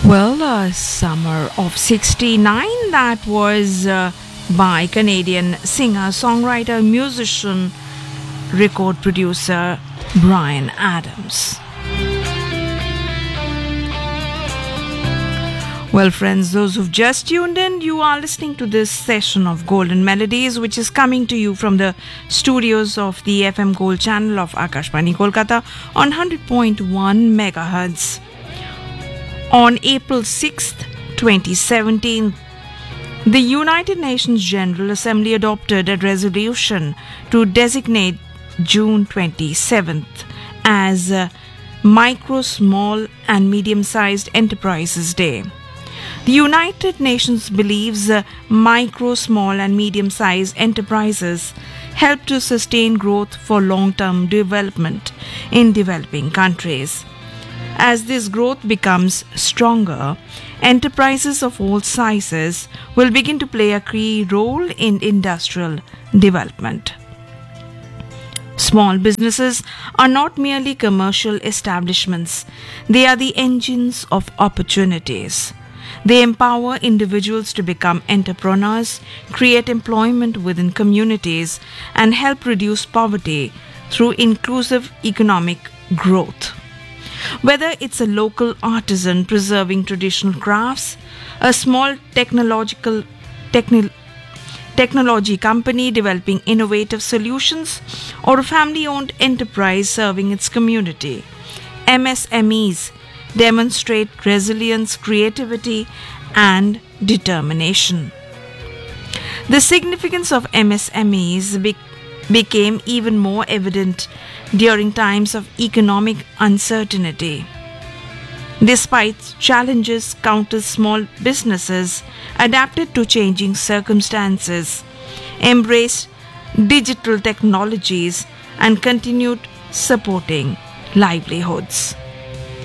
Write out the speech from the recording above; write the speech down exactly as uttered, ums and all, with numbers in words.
Well, uh, Summer of sixty-nine, that was uh, by Canadian singer, songwriter, musician, record producer Bryan Adams. Well, friends, those who've just tuned in, you are listening to this session of Golden Melodies, which is coming to you from the studios of the F M Gold channel of Akashvani Kolkata on one hundred point one megahertz. On April sixth, twenty seventeen, the United Nations General Assembly adopted a resolution to designate June twenty-seventh as uh, Micro, Small and Medium-Sized Enterprises Day. The United Nations believes uh, micro, small and medium-sized enterprises help to sustain growth for long-term development in developing countries. As this growth becomes stronger, enterprises of all sizes will begin to play a key role in industrial development. Small businesses are not merely commercial establishments, they are the engines of opportunities. They empower individuals to become entrepreneurs, create employment within communities, and help reduce poverty through inclusive economic growth. Whether it's a local artisan preserving traditional crafts, a small technological techni- technology company developing innovative solutions, or a family-owned enterprise serving its community, M S M Es demonstrate resilience, creativity, and determination. The significance of M S M Es be- became even more evident during times of economic uncertainty. Despite challenges, countless small businesses adapted to changing circumstances, embraced digital technologies, and continued supporting livelihoods.